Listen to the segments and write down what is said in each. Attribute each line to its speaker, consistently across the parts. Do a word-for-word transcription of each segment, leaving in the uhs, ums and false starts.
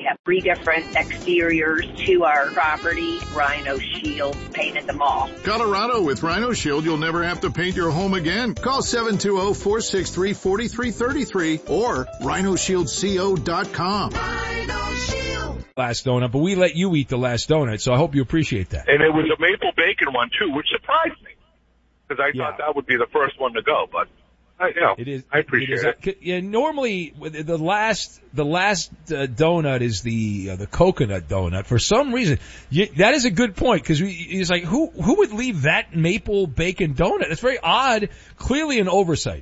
Speaker 1: have three different exteriors to our property. Rhino Shield painted them all.
Speaker 2: Colorado, with Rhino Shield, you'll never have to paint your home again. Call seven two zero, four six three, four three three three or rhino shield co dot com. Rhino
Speaker 3: Shield. Last donut, but we let you eat the last donut, so I hope you appreciate that.
Speaker 4: And it was a maple bacon one, too, which surprised me, because I
Speaker 3: yeah.
Speaker 4: thought that would be the first one to go, but I, you know,
Speaker 3: it is,
Speaker 4: I appreciate
Speaker 3: it. Is,
Speaker 4: it.
Speaker 3: Yeah, normally, the last the last uh, donut is the uh, the coconut donut. For some reason, you, that is a good point, because it's like, who who would leave that maple bacon donut? It's very odd, clearly an oversight.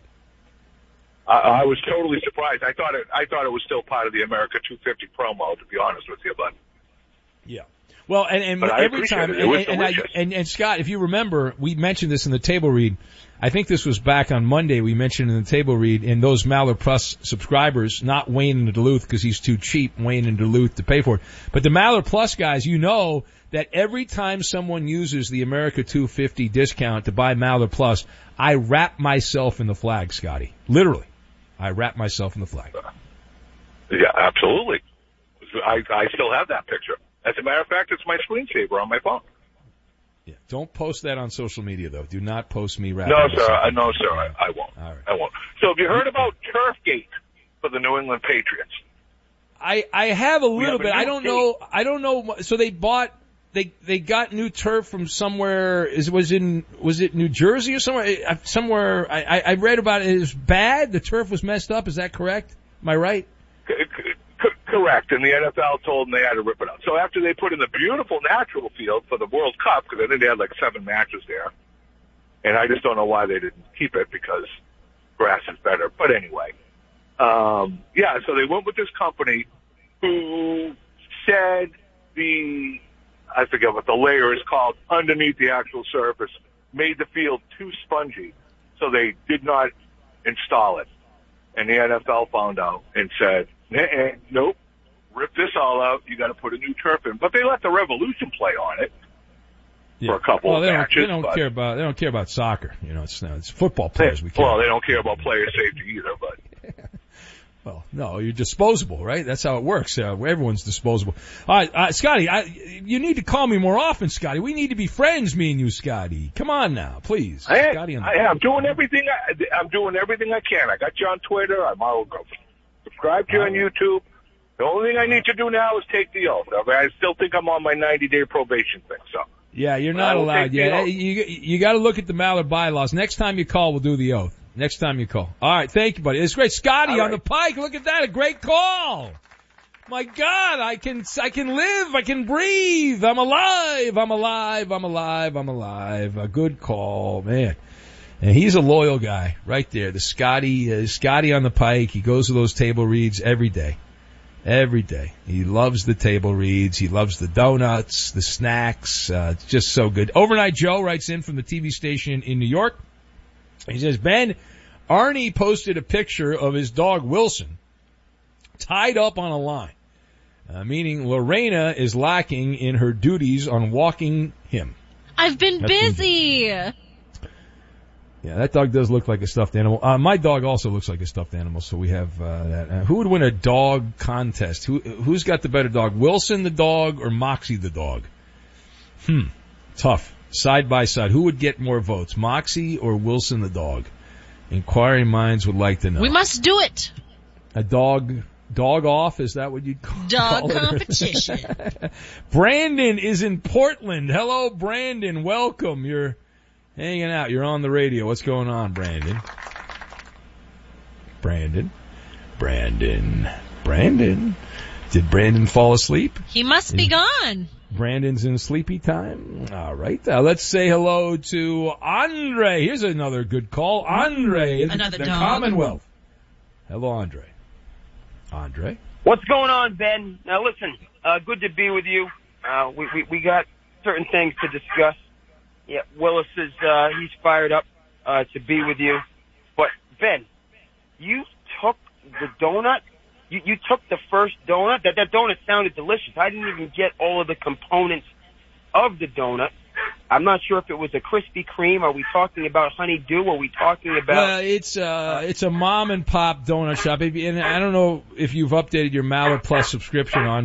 Speaker 4: I, I was totally surprised. I thought it. I thought it was still part of the America two fifty promo, to be honest with you. But
Speaker 3: yeah, well, and, and every time, and, and, I, and, and Scott, if you remember, we mentioned this in the table read. I think this was back on Monday. We mentioned in the table read, and those Maller Plus subscribers, not Wayne in Duluth because he's too cheap, Wayne in Duluth, to pay for it, but the Maller Plus guys, you know that every time someone uses the America two fifty discount to buy Maller Plus, I wrap myself in the flag, Scotty. Literally. I wrap myself in the flag.
Speaker 4: Yeah, absolutely. I, I still have that picture. As a matter of fact, it's my screensaver on my phone.
Speaker 3: Yeah. Don't post that on social media, though. Do not post me wrapping
Speaker 4: No,
Speaker 3: myself.
Speaker 4: sir. I, no, sir. I, I won't.
Speaker 3: All right.
Speaker 4: I won't. So have you heard about Turfgate for the New England Patriots?
Speaker 3: I, I have a little bit. I don't
Speaker 4: team.
Speaker 3: know. I don't know. So they bought, they, they got new turf from somewhere. Is, was in, was it New Jersey or somewhere? Somewhere, I, I read about it. It was bad. The turf was messed up. Is that correct? Am I right?
Speaker 4: C- c- correct. And the N F L told them they had to rip it out. So after they put in the beautiful natural field for the World Cup, because I think they had like seven matches there, and I just don't know why they didn't keep it, because grass is better. But anyway, um, yeah, so they went with this company who said the, I forget what the layer is called, underneath the actual surface, made the field too spongy, so they did not install it. And the N F L found out and said, eh, nope, rip this all out, you got to put a new turf in. But they let the Revolution play on it
Speaker 3: yeah.
Speaker 4: for a couple
Speaker 3: well,
Speaker 4: of
Speaker 3: they
Speaker 4: matches.
Speaker 3: Don't, they don't
Speaker 4: but,
Speaker 3: care about they don't care about soccer. You know, it's it's football players
Speaker 4: they,
Speaker 3: we care
Speaker 4: Well,
Speaker 3: about.
Speaker 4: they don't care about player safety either, but.
Speaker 3: Well, no, you're disposable, right? That's how it works. Uh, everyone's disposable. All right, uh, Scotty, I, you need to call me more often, Scotty. We need to be friends, me and you, Scotty. Come on now, please.
Speaker 4: I,
Speaker 3: Scotty
Speaker 4: I, I'm doing everything. I, I'm doing everything I can. I got you on Twitter. I'm all subscribe to you on YouTube. The only thing I need to do now is take the oath. I, mean, I still think I'm on my ninety day probation thing. So.
Speaker 3: Yeah, you're not allowed yet. You you got to look at the Mallard bylaws. Next time you call, we'll do the oath. Next time you call. All right, thank you, buddy. It's great. Scotty right. on the Pike. Look at that. A great call. My God, I can, I can live. I can breathe. I'm alive. I'm alive. I'm alive. I'm alive. A good call, man. And he's a loyal guy right there. The Scotty, uh, Scotty on the Pike. He goes to those table reads every day. Every day. He loves the table reads. He loves the donuts, the snacks. Uh, it's just so good. Overnight Joe writes in from the T V station in New York. He says, Ben, Arnie posted a picture of his dog Wilson tied up on a line, uh, meaning Lorena is lacking in her duties on walking him.
Speaker 5: I've been That's busy.
Speaker 3: Yeah, that dog does look like a stuffed animal. Uh, my dog also looks like a stuffed animal, so we have uh, that. Uh, who would win a dog contest? Who, who's got the better dog, Wilson the dog or Moxie the dog? Hmm, tough. Side by side, who would get more votes, Moxie or Wilson the dog? Inquiring minds would like to know.
Speaker 5: We must do it.
Speaker 3: A dog, dog off, is that what you'd call,
Speaker 5: dog
Speaker 3: call it?
Speaker 5: Dog competition.
Speaker 3: Brandon is in Portland. Hello, Brandon. Welcome. You're hanging out. You're on the radio. What's going on, Brandon? Brandon. Brandon. Brandon. Did Brandon fall asleep?
Speaker 5: He must be gone.
Speaker 3: Brandon's in sleepy time. All right. Uh, let's say hello to Andre. Here's another good call. Andre.
Speaker 5: Another
Speaker 3: the
Speaker 5: dog.
Speaker 3: Commonwealth. Hello, Andre. Andre.
Speaker 6: What's going on, Ben? Now, listen, uh, good to be with you. Uh, we, we, we got certain things to discuss. Yeah, Willis is, uh, he's fired up, uh, to be with you. But, Ben, you took the donut. You, you took the first donut. That that donut sounded delicious. I didn't even get all of the components of the donut. I'm not sure if it was a Krispy Kreme. Are we talking about Honeydew? Are we talking about?
Speaker 3: Well, it's uh, it's a mom and pop donut shop. And I don't know if you've updated your Mallard Plus subscription on.